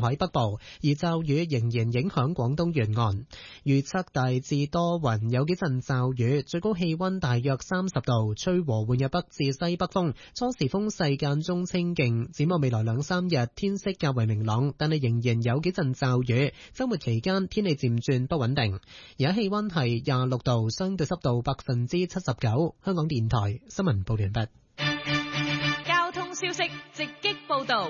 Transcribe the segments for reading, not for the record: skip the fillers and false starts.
海北部，而驟雨仍然影響廣東沿岸。預測大致多雲，有幾陣驟雨，最高氣溫大約30度，吹和緩入北至西北風，初時風勢間中清勁。展望未來2-3日，天色較為明朗，但係仍然有幾陣驟雨。週末期間天氣漸轉不穩定。而家氣溫係26度，相對濕度79%。香港電台新聞報完畢。 交通消息直擊報道。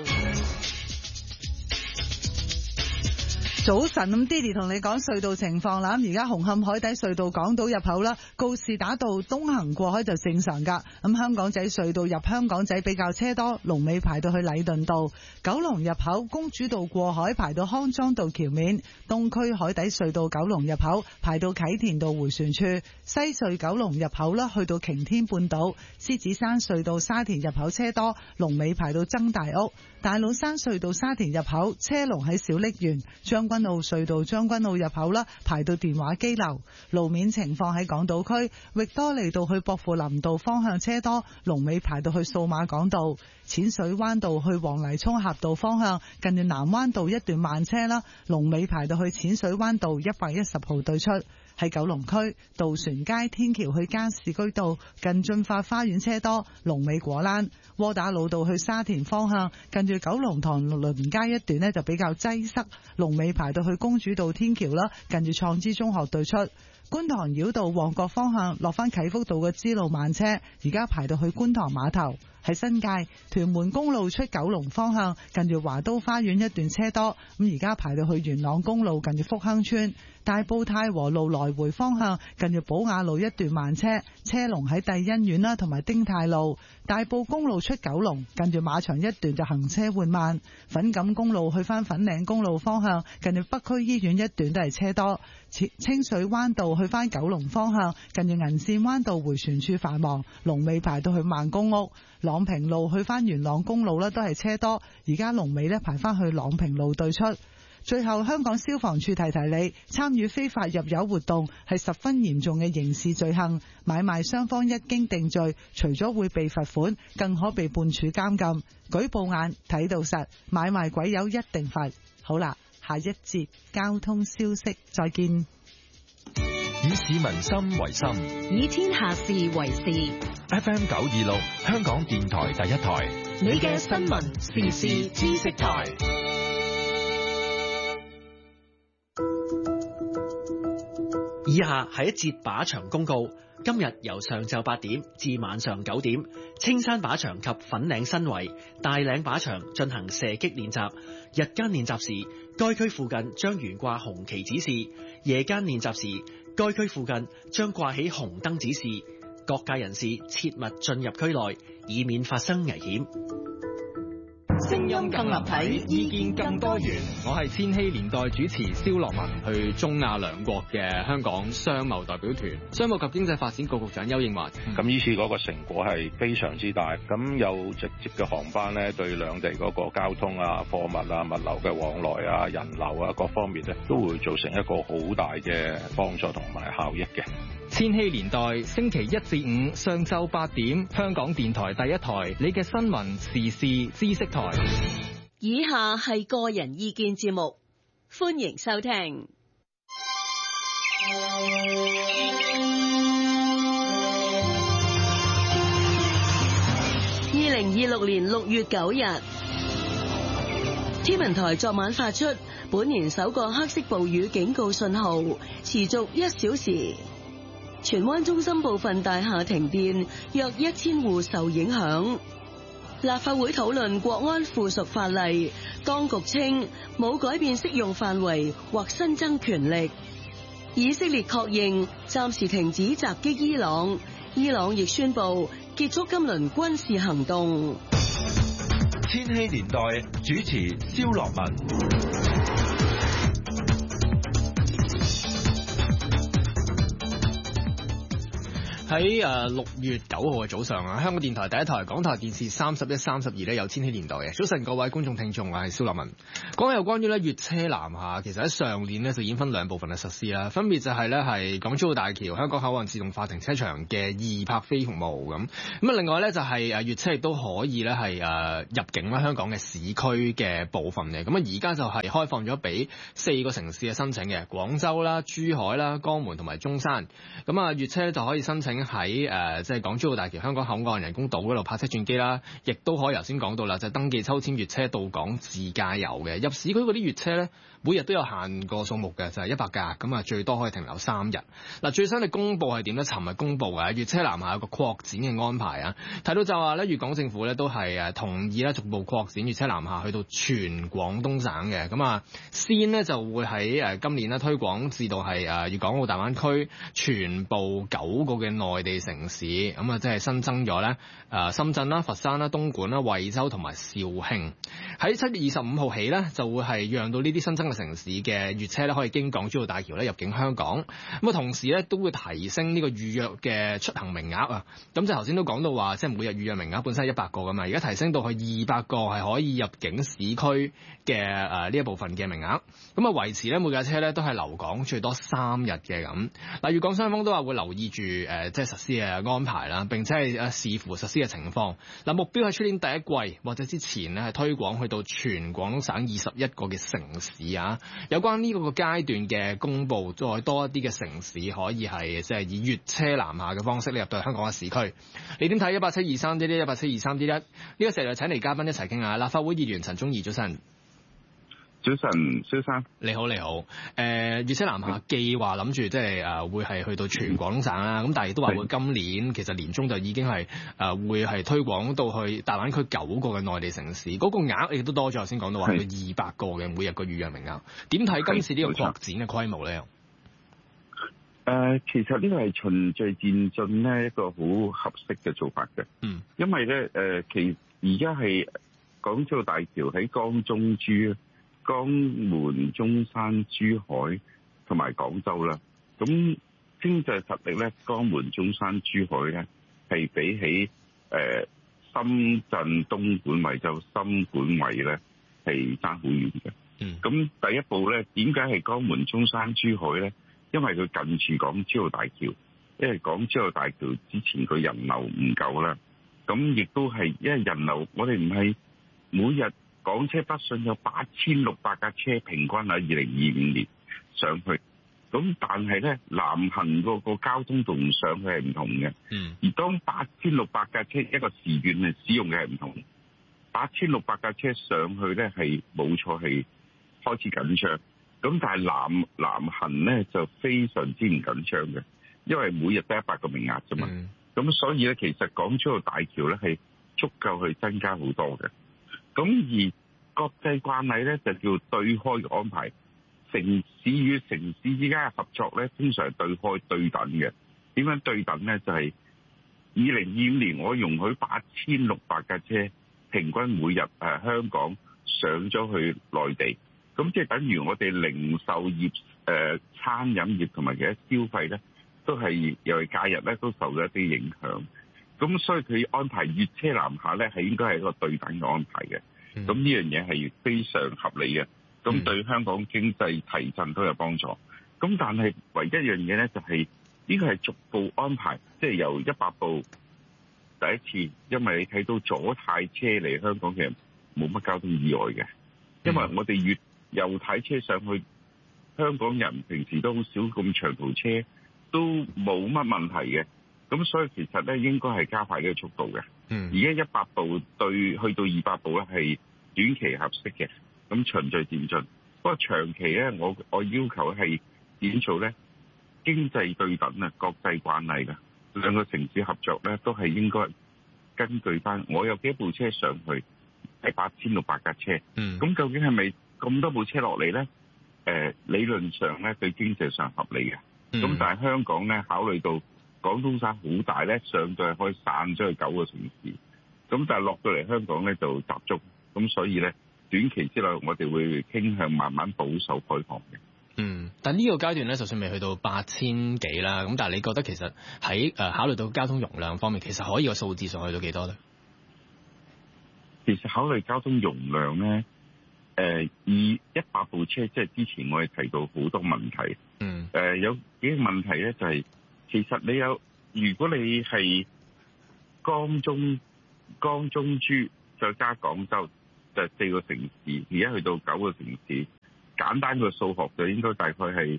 早晨，咁 Didi 同你講隧道情況啦。而家紅磡海底隧道港島入口啦，告士打道東行過海就正常噶。咁香港仔隧道入香港仔比較車多，龍尾排到去禮頓道。九龍入口公主道過海排到康莊道橋面，東區海底隧道九龍入口排到啟田道迴旋處。西隧九龍入口啦，去到擎天半島。獅子山隧道沙田入口車多，龍尾排到曾大屋。大老山隧道沙田入口車龍喺小瀝源。將軍澳隧道將軍澳入口啦，排到電話機樓。路面情況喺港島區，域多利道去薄扶林道方向車多，龍尾排到去數碼港道。淺水灣道去黃泥涌峽道方向，近住南灣道一段慢車啦，龍尾排到去淺水灣道110號對出。喺九龍區渡船街天橋去加士居道近駿發花園車多，龍尾果欄。窩打老道去沙田方向近住九龍塘倫街一段呢就比較擠塞，龍尾排到去公主道天橋啦，近住創知中學對出。觀塘繞道旺角方向落返啟福道嘅支路慢車，而家排到去觀塘碼頭。喺新界屯門公路出九龍方向近住華都花園一段車多，咁而家排到去元朗公路近住福亨村。大埔太和路來回方向近住寶雅路一段慢車，車龍喺帝欣苑啦同埋丁太路。大埔公路出九龍近住馬場一段就行車緩慢。粉錦公路去返粉嶺公路方向近住北區醫院一段都係車多。清水灣道去返九龍方向近住銀線灣道迴旋處繁忙，龍尾排到去孟公屋。朗平路去返元朗公路都係車多，而家龍尾排返去朗平路對出。最後，香港消防處提提你，參與非法入油活動係十分嚴重嘅刑事罪行，買賣雙方一經定罪，除咗會被罰款，更可被判處監禁。舉報眼睇到實，買賣鬼油一定罰。好啦，下一節交通消息再見。 以市民心為心， 以天下事為事。 FM 926，香港電台第一台， 你嘅新聞時事知識台。 以下係一節靶場公告。今日由上晝8點至晚上9點，青山靶場及粉嶺新圍、大嶺靶場進行射擊練習。日間練習時，該區附近將懸掛紅旗指示；夜間練習時，該區附近將掛起紅燈指示。各界人士切勿進入區內，以免發生危險。 聲音更立體，意見更多元。我係千禧年代主持蕭樂文，去中亞兩國嘅香港商貿代表團，商務及經濟發展局局長丘應樺。 咁呢次嗰個成果係非常之大，咁有直接嘅航班咧，對兩地嗰個交通啊、貨物啊、物流嘅往來啊、人流啊各方面咧，都會造成一個好大嘅幫助同埋效益嘅。 千禧年代星期1至5上晝8點，香港電台第一台，你嘅新聞時事知識台。 以下係個人意見節目，歡迎收聽。2026年6月9日，天文台昨晚發出本年首個黑色暴雨警告信號，持續1小時。荃灣中心部分大廈停電，約1000戶受影響。立法會討論國安附屬法例，當局稱冇改變適用範圍或新增權力。以色列確認暫時停止襲擊伊朗，伊朗亦宣布結束今輪軍事行動。 千禧年代主持蕭樂文。 喺6月9號嘅早上啊，香港電台第一台、港台電視31、32咧有千禧年代嘅。早晨各位觀眾聽眾，我係蕭樂文。講下有關於咧粵車南下，其實喺上年咧就已經分兩部分嘅實施啦，分別就係咧係港珠澳大橋、香港口岸自動化停車場嘅易泊飛服務咁。咁啊，另外咧就係粵車亦都可以咧係入境啦香港嘅市區嘅部分嘅。咁啊，而家就係開放咗俾4個城市嘅申請嘅，廣州啦、珠海啦、江門同埋中山。咁啊，粵車咧就可以申請喺即係港珠澳大橋香港口岸人工島嗰度泊車轉機啦，亦都可以頭先講到啦，就係登記抽籤粵車到港自駕遊嘅。入市區嗰啲粵車咧，每日都有限個數目嘅，就係100架，咁啊最多可以停留3日。嗱，最新嘅公佈係點咧？尋日公佈嘅粵車南下有個擴展嘅安排啊，睇到就話咧，粵港政府咧都係同意咧逐步擴展粵車南下去到全廣東省嘅。咁啊，先呢就會喺今年咧推廣至到係粵港澳大灣區全部9個嘅內地城市，咁啊即係新增咗咧深圳啦、佛山啦、東莞啦、惠州同埋肇慶。喺7月25號起咧，就會係讓到呢啲新增嘅城市嘅粵車咧可以經港珠澳大橋咧入境香港。咁啊，同時咧都會提升呢個預約嘅出行名額啊。咁就頭先都講到話，即係每日預約名額本身係100個噶嘛，而家提升到去200個係可以入境市區嘅呢一部分嘅名額。咁啊，維持咧每架車咧都係留港最多3日嘅咁。嗱，粵港雙方都話會留意住即係實施嘅安排啦，並且係視乎實施嘅情況。嗱，目標係出年第一季或者之前咧係推廣去到全廣東省21個嘅城市啊。有關呢個階段嘅公佈，再多一啲嘅城市可以係即係以粵車南下嘅方式咧入到香港嘅市區。你點睇？17231 17231呢個時候請嚟嘉賓一齊傾下。立法會議員陳宗彝，早晨。 早晨，蕭生。你好。 粵車南下計劃諗住即係會係去到全廣東省啦，咁但係亦都話會今年其實年中就已經係會係推廣到去大灣區9個嘅內地城市，嗰個額亦都多咗。頭先講到話去200個嘅每日個預約名額，點睇今次呢個擴展嘅規模咧？ 其實呢個係循序漸進咧，一個好合適嘅做法嘅。因為咧其而家係港珠澳大橋喺江中珠、江門、中山、珠海同埋廣州啦。咁經濟實力咧，江門、中山、珠海咧係比起深圳、東莞、惠州、深莞惠咧係爭好遠嘅。咁第一步咧，點解係江門、中山、珠海咧？因為佢近住港珠澳大橋，因為港珠澳大橋之前個人流唔夠啦。咁亦都係因為人流，我哋唔係每日港車北上有8600架車平均喺2025年上去。咁但係咧，南行個交通同上去係唔同嘅。而當8600架車一個時段係使用嘅係唔同，8600架車上去咧係冇錯係開始緊張。咁但係南行咧就非常之唔緊張嘅，因為每日得100個名額啫嘛。咁所以咧，其實港珠澳大橋咧係足夠去增加好多嘅。咁而國際慣例咧就叫對開嘅安排，城市與城市之間嘅合作咧通常係對開對等嘅。點樣對等咧？就係2025年我容許8600架車平均每日香港上咗去內地。咁即係等於我哋零售業、餐飲業同埋其他消費咧，都係尤其假日咧都受咗一啲影響。咁所以佢安排粵車南下咧，係應該係一個對等嘅安排嘅。咁呢樣嘢係非常合理嘅。咁對香港經濟提振都有幫助。咁但係唯一一樣嘢咧，就係呢個係逐步安排，即係由100部第一次，因為你睇到左軚車嚟香港其實冇乜交通意外嘅，因為我哋右軚車上去，香港人平時都好少咁長途車，都冇乜問題嘅。咁所以其實咧應該係加快呢個速度嘅。而家100部去到200部咧係短期合適嘅，咁循序漸進。不過長期咧，我要求係點做咧？經濟對等啊，國際慣例㗎，兩個城市合作咧都係應該根據翻我有幾部車上去係8600架車。咁究竟係咪咁多部車落嚟咧？理論上咧對經濟上合理嘅。咁但係香港咧考慮到廣東省好大咧，上到係可以散咗去9個城市。咁但係落到嚟香港咧就集中。咁所以咧短期之內我哋會傾向慢慢保守開放嘅。 但呢個階段咧，就算未去到8000幾啦，咁但係你覺得其實喺考慮到交通容量方面，其實可以個數字上去到幾多咧？ 其實考慮交通容量咧，以100部車，即係之前我哋提到好多問題。有幾個問題咧，就係其實如果你係江中珠再加廣州，就4個城市，而家去到9個城市，簡單個數學就應該大概係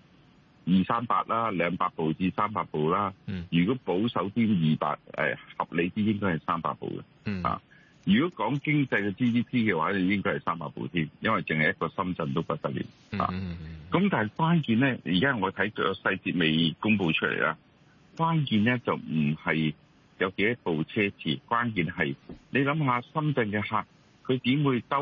200-300啦，200部至300部啦。如果保守啲200，合理啲應該係300部嘅。如果講經濟嘅 GDP 嘅話，就應該係300部添，因為淨係一個深圳都不得了。咁但係關鍵咧，而家我睇咗細節未公佈出嚟啦。關鍵咧就唔係有幾多部車次，關鍵係你諗下深圳嘅客，佢點會兜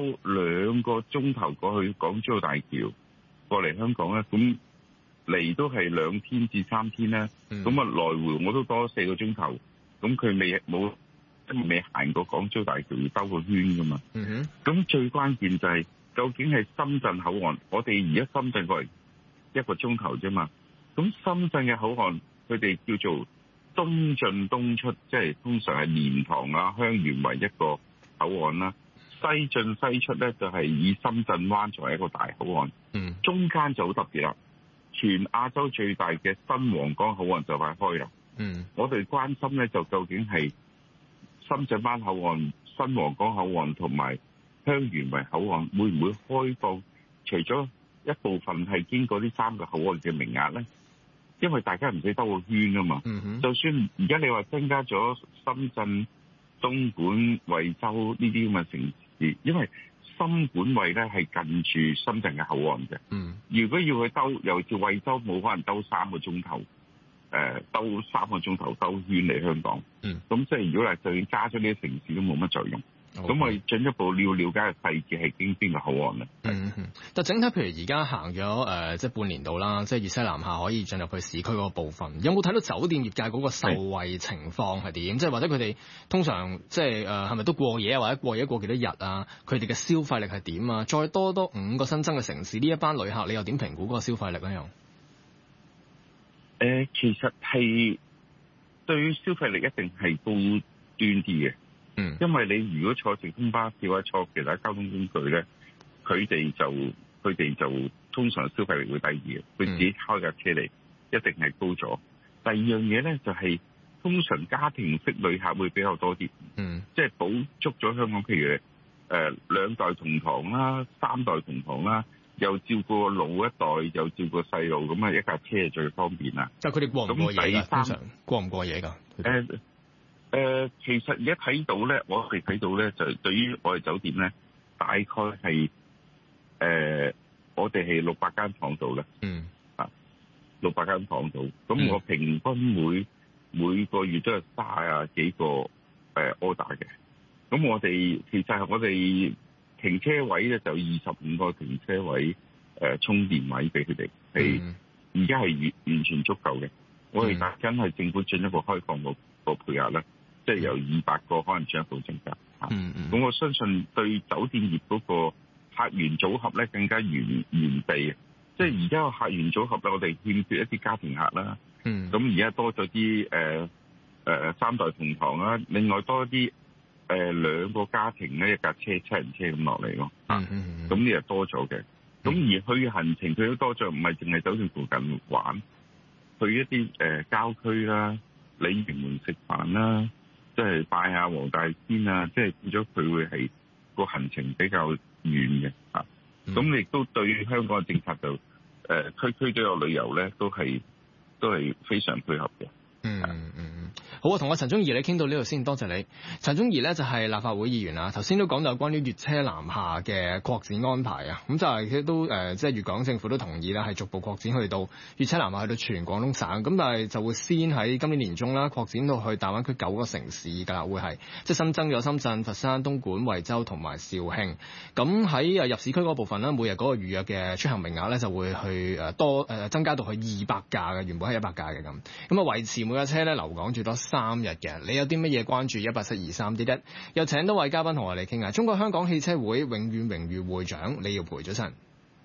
2個鐘頭過去港珠澳大橋過嚟香港咧？咁嚟都係2天至3天咧。咁啊來回我都多4個鐘頭，咁佢未行過港珠澳大橋要兜個圈噶嘛。咁最關鍵就係究竟係深圳口岸，我哋而家深圳過嚟1個鐘頭啫嘛。咁深圳嘅口岸佢哋叫做東進東出，即係通常係蓮塘啊、香園為一個口岸啦。西進西出咧就係以深圳灣作為一個大口岸。中間就好特別啦，全亞洲最大嘅新皇崗口岸就快開啦。我哋關心咧就究竟係深圳灣口岸、新皇崗口岸同埋香園圍口岸會唔會開放？除咗一部分係經過呢3個口岸嘅名額咧，因為大家唔使兜個圈啊嘛。就算而家你話增加咗深圳、東莞、惠州呢啲咁嘅城市，因為深莞惠咧係近住深圳嘅口岸嘅。如果要去兜，尤其是惠州，冇可能兜3個鐘頭。兜3個鐘頭兜圈嚟香港。咁即係如果係就算加咗呢啲城市都冇乜作用。咁我哋進一步了解嘅細節係經邊個口岸咧？ 但整體譬如而家行咗即係半年度啦，即係粵西南下可以進入去市區嗰個部分，有冇睇到酒店業界嗰個受惠情況係點？即係或者佢哋通常即係係咪都過夜啊？或者過夜過幾多日啊？佢哋嘅消費力係點啊？再多5個新增嘅城市，呢一班旅客你又點評估嗰個消費力咧？又其實係對於消費力一定係高端啲嘅。因為你如果坐直通巴士或者坐其他交通工具咧，佢哋就通常消費力會低啲嘅。佢自己開架車嚟，一定係高咗。第二樣嘢咧就係通常家庭式旅客會比較多啲。即係補足咗香港，譬如2代同堂啦、3代同堂啦，又照顧老一代，又照顧細路，咁啊一架車係最方便啦。 就佢哋過唔過夜㗎？通常過唔過夜㗎？ 其實而家睇到咧，我哋睇到咧，就對於我哋酒店咧，大概係我哋係600間房度嘅。600間房度，咁我平均每個月都有30幾個order 嘅。咁我哋其實我哋停車位咧就25個停車位充電位俾佢哋，係而家係完全足夠嘅。我哋特緊係政府進一步開放個配額咧。即係由200個可能進一步增加。咁我相信對酒店業嗰個客源組合咧更加完備。即係而家個客源組合咧，我哋欠缺一啲家庭客啦。咁而家多咗啲3代同堂啦，另外多啲2個家庭咧，一架車7人車咁落嚟咯。咁呢又多咗嘅。咁而去行程佢都多咗，唔係淨係酒店附近玩，去一啲郊區啦、鯉魚門食飯啦。即係拜下黃大仙啊！即係變咗佢會係個行程比較遠嘅。咁亦都對香港嘅政策就區區都有旅遊咧，都係非常配合嘅。 好啊，同我陳宗彝你傾到呢度先，多謝你。陳宗彝呢就係立法會議員啊，頭先都講到關於粵車南下嘅擴展安排啊，咁就係佢都即係粵港政府都同意啦，係逐步擴展去到粵車南下去到全廣東省，咁但係就會先喺今年年中啦擴展到去大灣區9個城市㗎啦，會係即係新增咗深圳、佛山、東莞、惠州同埋肇慶。咁喺入市區嗰部分呢，每日嗰個預約嘅出行名額呢就會去增加到去200架嘅，原本係100架嘅咁。咁啊維持每架車呢留港最多3日嘅。你有啲乜嘢關注？1742311，又請多位嘉賓同我哋傾下。中國香港汽車會永遠榮譽會長李耀培，早晨。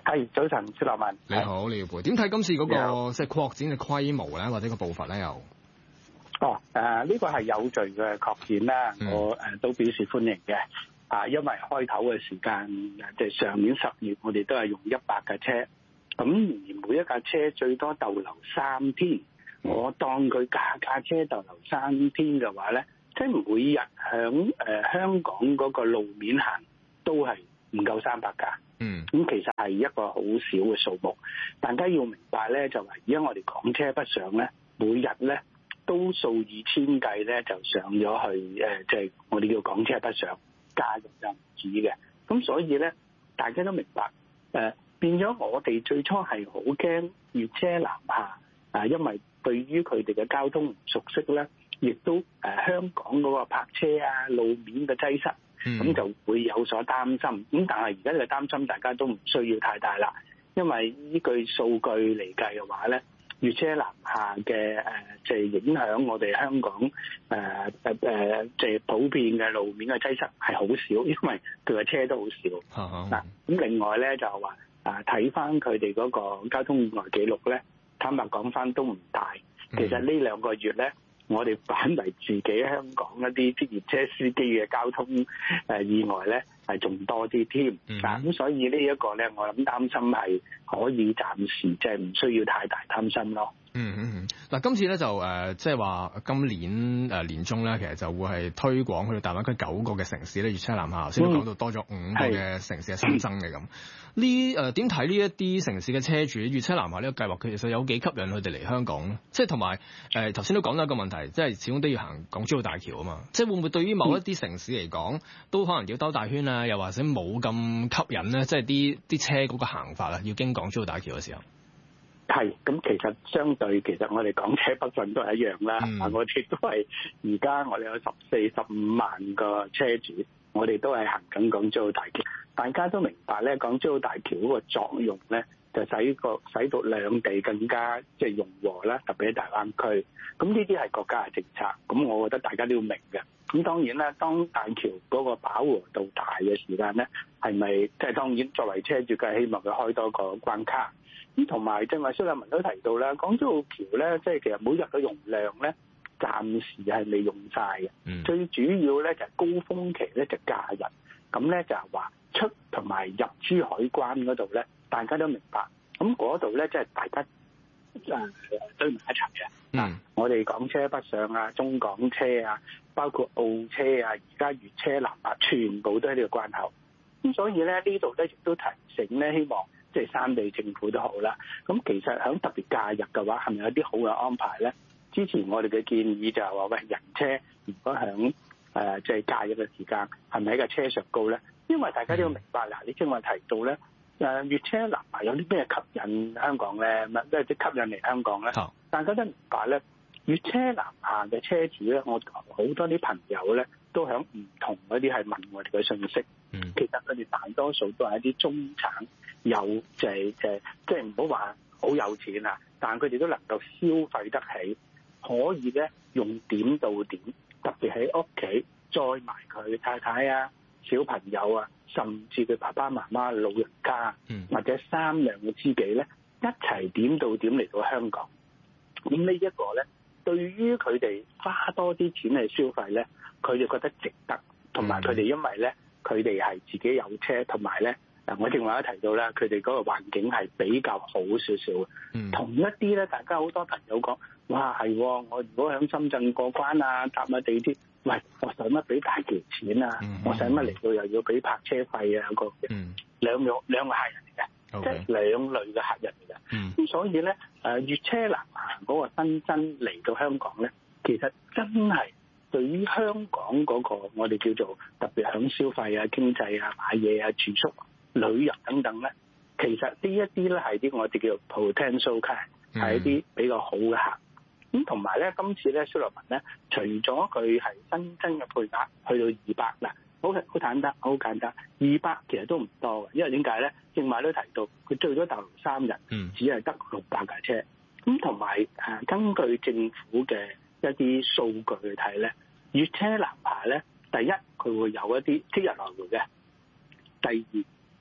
係，早晨，薛樂文。 你好，李耀培。點睇今次嗰個即係擴展嘅規模咧，或者個步伐咧又？ 呢個係有序嘅擴展啦，我都表示歡迎嘅。因為開頭嘅時間，即係上年10月，我哋都係用100架車，咁而每一架車最多逗留3天。我當佢架車逗留3天嘅話咧，即係每日響香港嗰個路面行都係唔夠300架。咁其實係一個好少嘅數目。大家要明白咧，就話而家我哋港車北上咧，每日咧都數以千計咧就上咗去即係我哋叫港車北上，假日就唔止嘅。咁所以咧，大家都明白變咗我哋最初係好驚粵車南下因為對於佢哋嘅交通唔熟悉咧，亦都香港嗰個泊車路面嘅擠塞。咁就會有所擔心，咁但係而家嘅擔心大家都唔需要太大啦，因為依據數據嚟計嘅話咧，粵車南下嘅即係影響我哋香港即係普遍嘅路面嘅擠塞係好少，因為佢嘅車都好少。咁另外咧就話睇翻佢哋嗰個交通意外記錄咧，坦白講翻都唔大。其實呢2個月咧，我哋反為自己香港一啲職業車司機嘅交通意外咧係仲多啲添，咁所以呢一個咧，我諗擔心係可以暫時即係唔需要太大擔心咯。 嗱，今次咧就即係話今年年中咧，其實就會係推廣去到大灣區9個嘅城市咧，粵車南下。頭先都講到多咗5個嘅城市係新增嘅咁。點睇呢一啲城市嘅車主粵車南下呢個計劃？佢其實有幾吸引佢哋嚟香港咧？即係同埋頭先都講到一個問題，即係始終都要行港珠澳大橋啊嘛。即係會唔會對於某一啲城市嚟講，都可能要兜大圈啊？又或者冇咁吸引咧？即係啲車嗰個行法啊，要經港珠澳大橋嘅時候。 係，咁其實相對，其實我哋港車北上都係一樣啦。我哋都係而家我哋有14-15萬個車主，我哋都係行緊港珠澳大橋。大家都明白咧，港珠澳大橋嗰個作用咧，就使到兩地更加即係融和啦，特別喺大灣區。咁呢啲係國家嘅政策，咁我覺得大家都要明嘅。咁當然啦，當大橋嗰個飽和度大嘅時間咧，係咪即係當然作為車主嘅希望佢開多個關卡？咁同埋正話，蕭立文都提到啦，港珠澳橋咧，即係其實每日嘅容量咧，暫時係未用晒嘅。最主要咧就係高峰期咧就假日，咁咧就係話出同埋入珠海關嗰度咧，大家都明白。咁嗰度咧即係大家堆埋一齊嘅。我哋港車北上啊，中港車啊，包括澳車啊，而家粵車南下，全部都喺呢個關口。咁所以咧呢度咧亦都提醒咧，希望即係3地政府都好啦。咁其實喺特別假日嘅話，係咪有啲好嘅安排咧？之前我哋嘅建議就係話，喂，人車如果喺即係假日嘅時間，係咪喺架車上高咧？因為大家都要明白啦，你正話提到咧，粵車南下有啲咩吸引香港咧？即係吸引嚟香港咧？大家都明白咧，粵車南下嘅車主咧，我好多啲朋友咧，都喺唔同嗰啲係問我哋嘅信息。其實佢哋大多數都係一啲中產，有即係唔好話好有錢啊，但係佢哋都能夠消費得起，可以咧用點到點，特別喺屋企載埋佢太太啊、小朋友啊，甚至佢爸爸媽媽、老人家，或者3兩個知己咧，一齊點到點嚟到香港。咁呢一個咧，對於佢哋花多啲錢去消費咧，佢哋覺得值得，同埋佢哋因為咧，佢哋係自己有車，同埋咧，我正話都提到啦，佢哋嗰個環境係比較好少少嘅。同一啲咧，大家好多朋友講，哇係，我如果喺深圳過關啊，搭下地鐵，喂，我使乜俾大條錢啊？我使乜嚟到又要俾泊車費啊？兩個客人嚟嘅。即係兩類嘅客人嚟嘅。咁所以咧，粵車南下嗰個新增嚟到香港咧，其實真係對於香港嗰個我哋叫做特別響消費啊、經濟啊、買嘢啊、住宿、旅遊等等咧，其實呢一啲咧係啲我哋叫做 potential client，係一啲比較好嘅客。咁同埋咧，今次咧蕭立文咧，除咗佢係新增嘅配額去到200啦。好簡單，200其實都唔多嘅，因為點解咧？正話都提到，佢最多逗留3日，只係得600架車。咁同埋根據政府嘅一啲數據去睇咧，粵車南下咧，第一佢會有一啲即日來回嘅，第二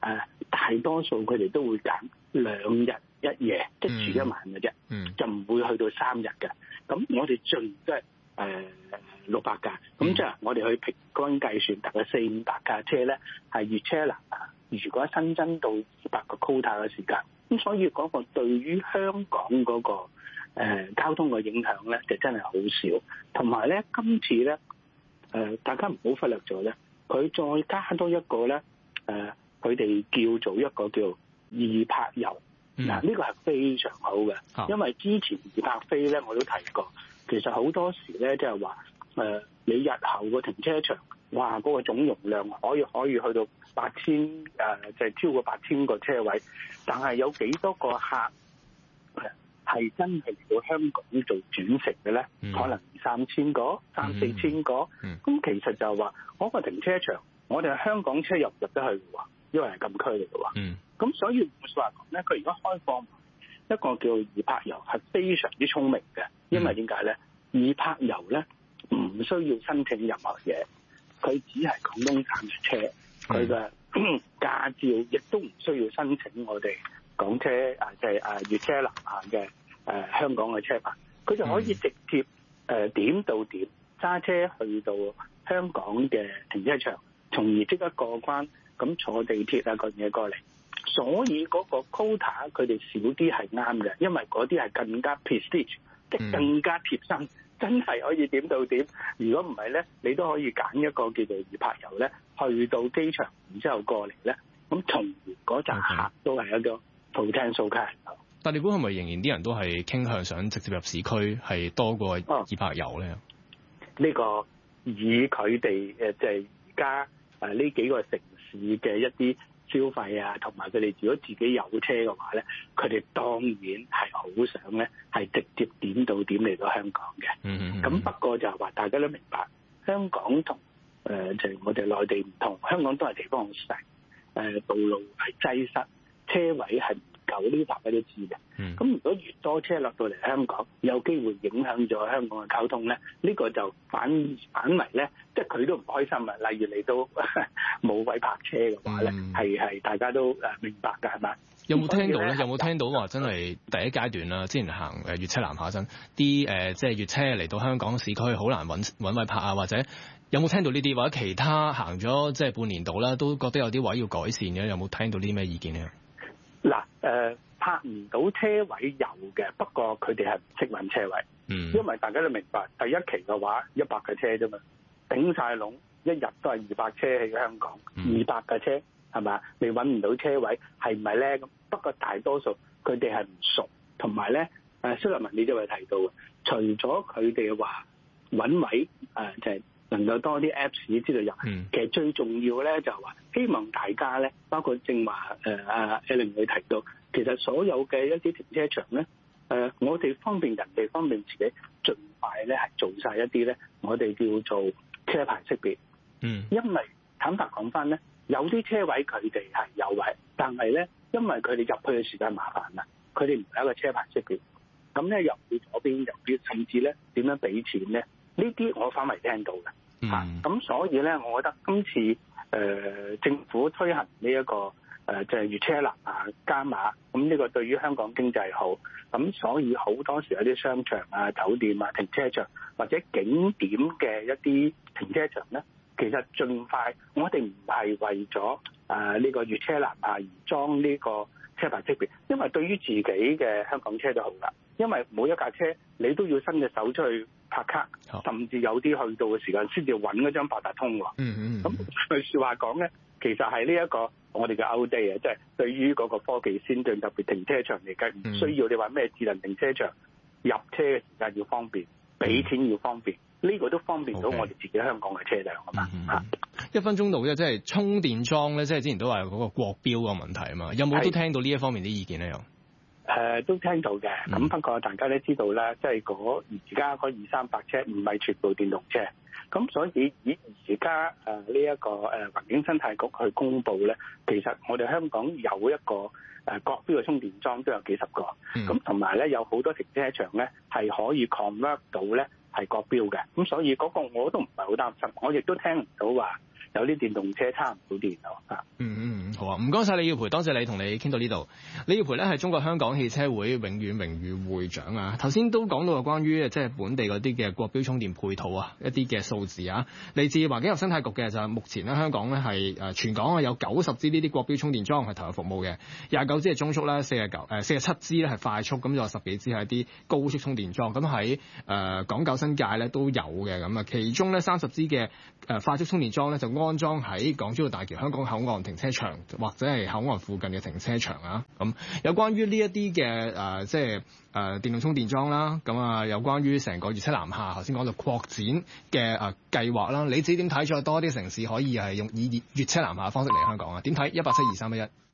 大多數佢哋都會揀2日1夜，即係住1晚嘅啫，就唔會去到3日嘅。咁我哋盡都係600架，咁即係我哋去平均計算，大概400-500架車咧係粵車南下。如果新增到200個 quota 嘅時間，咁所以嗰個對於香港嗰個交通嘅影響咧，就真係好少。同埋咧，今次咧大家唔好忽略咗咧，佢再加多一個咧佢哋叫做一個叫易泊遊。嗱，呢個係非常好嘅，因為之前易泊飛咧我都提過，其實好多時咧即係話你日後個停車場，哇嗰個總容量可以去到8000就係超過8000個車位，但係有幾多個客係真係嚟到香港做轉乘嘅咧？可能2-3千個、3-4千個。咁其實就係話嗰個停車場，我哋香港車入唔入得去嘅喎，因為係禁區嚟嘅喎。咁所以換句話講咧，佢而家開放一個叫易泊遊係非常之聰明嘅，因為點解咧？易泊遊咧唔需要申請任何嘢，佢只係廣東省嘅車，佢嘅駕照亦都唔需要申請我哋港車即係粵車南下嘅香港嘅車牌，佢就可以直接點到點揸車去到香港嘅停車場，從而即刻過關，咁坐地鐵個嘢過嚟。所以嗰個 quota 佢哋少啲係啱嘅，因為嗰啲係更加 prestige， 即係更加貼身，真係可以點到點。如果唔係咧，你都可以揀一個叫做易泊遊咧，去到機場然之後過嚟咧，咁從而嗰紮客都係一個 potential client。 但你估係咪仍然啲人都係傾向想直接入市區係多過易泊遊咧？ 呢個以佢哋即係而家呢幾個城市嘅一啲消費啊，同埋佢哋如果自己有車嘅話咧，佢哋當然係好想咧係直接點到點嚟到香港嘅。咁不過就係話大家都明白，香港同就係我哋內地唔同，香港都係地方好細，道路係擠塞，車位係唔夠，呢啲大家都知嘅。咁如果越多車落到嚟香港，有機會影響咗香港嘅交通咧，呢個就反為咧，即係佢都唔開心啊。例如嚟到冇位泊車嘅話咧，係大家都明白㗎，係嘛？ 有冇聽到咧？有冇聽到話真係第一階段啦？之前行粵車南下陣，啲即係粵車嚟到香港市區好難揾位泊啊，或者有冇聽到呢啲？或者其他行咗即係半年度啦，都覺得有啲位要改善嘅，有冇聽到啲咩意見咧？ 嗱，泊唔到車位有嘅，不過佢哋係唔識揾車位，因為大家都明白，第一期嘅話100架車啫嘛，頂晒籠，一日都係200車喺香港，200架車係嘛？你揾唔到車位係唔係咧？咁不過大多數佢哋係唔熟，同埋咧蕭立文你都有提到，除咗佢哋話揾位就係能夠多啲 Apps 知道入，其實最重要咧就係話希望大家咧，包括正話Ellen 佢提到，其實所有嘅一啲停車場咧，我哋方便人哋，方便自己，盡快咧係做晒一啲咧，我哋叫做車牌識別。因為坦白講翻咧，有啲車位佢哋係有位，但係咧，因為佢哋入去嘅時間麻煩啦，佢哋唔係一個車牌識別，咁咧入去左邊右邊，甚至咧點樣俾錢咧？呢啲我反為聽到嘅。咁所以咧，我覺得今次政府推行呢一個就係粵車南下加碼，咁呢個對於香港經濟好，咁所以好多時有啲商場啊、酒店啊、停車場或者景點嘅一啲停車場咧，其實盡快我哋唔係為咗呢個粵車南下而裝呢個車牌識別，因為對於自己嘅香港車就好啦，因為每一架車你都要伸隻手出去拍卡，甚至有啲去到嘅時間先至揾嗰張八達通喎。咁句説話講咧，其實係呢一個我哋嘅 outdate 啊，即係對於嗰個科技先進，特別停車場嚟計，唔需要你話咩智能停車場，入車嘅時間要方便，俾錢要方便，呢個都方便到我哋自己香港嘅車輛啊嘛。 1分鐘度咧，即係充電樁咧，即係之前都話嗰個國標個問題啊嘛，有冇都聽到呢一方面啲意見咧？又都聽到嘅，咁不過大家都知道啦，即係而家嗰200-300車唔係全部電動車，咁所以以而家呢一個環境生態局去公佈咧，其實我哋香港有一個國標嘅充電樁都有幾十個，咁同埋咧有好多停車場咧係可以 convert 到咧係國標嘅，咁所以嗰個我都唔係好擔心，我亦都聽唔到話有啲電動車差唔到電咯嚇。 好啊，唔該晒李耀培，多謝你同你傾到呢度。李耀培咧係中國香港汽車會永遠榮譽會長啊。頭先都講到有關於即係本地嗰啲嘅國標充電配套啊，一啲嘅數字啊，嚟自環境及生態局嘅就係目前咧香港咧係全港啊有90支呢啲國標充電樁係投入服務嘅，29支係中速啦，47支咧係快速，咁就有10幾支係一啲高速充電樁。咁喺港九新界咧都有嘅，咁啊其中咧30支嘅快速充電樁咧就安裝喺港珠澳大橋香港口岸停車場或者係口岸附近嘅停車場啊。咁有關於呢一啲嘅即係電動充電樁啦，咁啊有關於成個粵車南下頭先講到擴展嘅計劃啦，你自己點睇？再多啲城市可以係用以粵車南下嘅方式嚟香港啊？點睇？1872311